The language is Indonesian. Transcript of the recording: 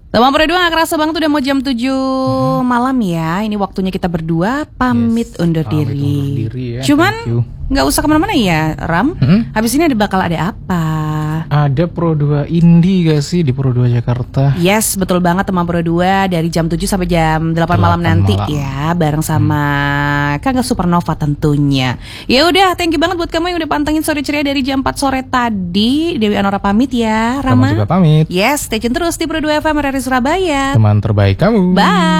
Teman berdua gak kerasa banget udah mau jam 7 malam ya. Ini waktunya kita berdua pamit undur diri. Ya. Cuman gak usah kemana-mana ya Ram. Habis ini bakal ada apa? Ada Pro 2 Indie gak sih di Pro 2 Jakarta? Yes, betul banget teman Pro 2 dari jam 7 sampai jam 8 malam nanti ya. Bareng sama Kakak Supernova tentunya. Ya udah, thank you banget buat kamu yang udah pantengin Sore Ceria dari jam 4 sore tadi. Dewi Anora pamit ya, Rama. Kamu juga pamit. Yes, stay tune terus di Pro 2 FM dari Surabaya. Teman terbaik kamu. Bye.